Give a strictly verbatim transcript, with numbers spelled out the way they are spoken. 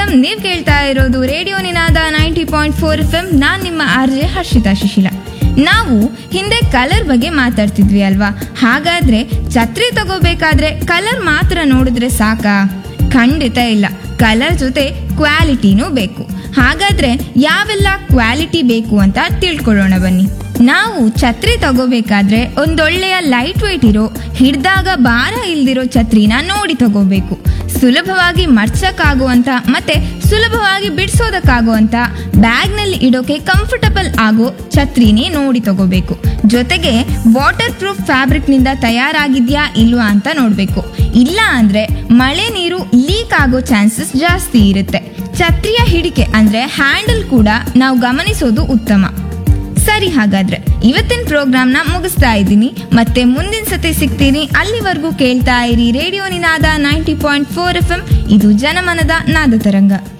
Welcome. ನೀವ್ ಕೇಳ್ತಾ ಇರೋದು ರೇಡಿಯೋ ನಿನಾದ ninety point four F M. ನಾನ್ ನಿಮ್ಮ ಆರ್ಜೆ ಹರ್ಷಿತಾ ಶಿಶಿಲ. ನಾವು ಹಿಂದೆ ಕಲರ್ ಬಗ್ಗೆ ಮಾತಾಡ್ತಿದ್ವಿ ಅಲ್ವಾ? ಹಾಗಾದ್ರೆ ಛತ್ರಿ ತಗೋಬೇಕಾದ್ರೆ ಕಲರ್ ಮಾತ್ರ ನೋಡಿದ್ರೆ ಸಾಕಾ? ಖಂಡಿತ ಇಲ್ಲ. ಕಲರ್ ಜೊತೆ ಕ್ವಾಲಿಟಿನೂ ಬೇಕು. ಹಾಗಾದ್ರೆ ಯಾವೆಲ್ಲ ಕ್ವಾಲಿಟಿ ಬೇಕು ಅಂತ ತಿಳ್ಕೊಳ್ಳೋಣ ಬನ್ನಿ. ನಾವು ಛತ್ರಿ ತಗೋಬೇಕಾದ್ರೆ ಒಂದೊಳ್ಳೆಯ ಲೈಟ್ ವೇಟ್ ಇರೋ, ಹಿಡ್ದಾಗ ಭಾರ ಇಲ್ದಿರೋ ಛತ್ರಿನ ನೋಡಿ ತಗೋಬೇಕು. ಸುಲಭವಾಗಿ ಮಡ್ಚಕ್ಕಾಗುವಂತ ಮತ್ತೆ ಸುಲಭವಾಗಿ ಬಿಡಿಸೋದಕ್ಕಾಗುವಂತ ಬ್ಯಾಗ್ನಲ್ಲಿ ಇಡೋಕೆ ಕಂಫರ್ಟಬಲ್ ಆಗೋ ಛತ್ರಿನೇ ನೋಡಿ ತಗೋಬೇಕು. ಜೊತೆಗೆ ವಾಟರ್ ಪ್ರೂಫ್ ಫ್ಯಾಬ್ರಿಕ್ನಿಂದ ತಯಾರಾಗಿದ್ಯಾ ಇಲ್ವಾ ಅಂತ ನೋಡಬೇಕು. ಇಲ್ಲ ಅಂದ್ರೆ ಮಳೆ ನೀರು ಲೀಕ್ ಆಗೋ ಚಾನ್ಸಸ್ ಜಾಸ್ತಿ ಇರುತ್ತೆ. ಛತ್ರಿಯ ಹಿಡಿಕೆ ಅಂದ್ರೆ ಹ್ಯಾಂಡಲ್ ಕೂಡ ನಾವು ಗಮನಿಸೋದು ಉತ್ತಮ. ಸರಿ, ಹಾಗಾದ್ರೆ ಇವತ್ತಿನ ಪ್ರೋಗ್ರಾಮ್ನ ಮುಗಿಸ್ತಾ ಇದ್ದೀನಿ. ಮತ್ತೆ ಮುಂದಿನ ಸತಿ ಸಿಗ್ತೀನಿ. ಅಲ್ಲಿವರೆಗೂ ಕೇಳ್ತಾ ಇರಿ ರೇಡಿಯೋ ನಿನಾದ ninety point four F M. ಇದು ಜನಮನದ ನಾದ ತರಂಗ.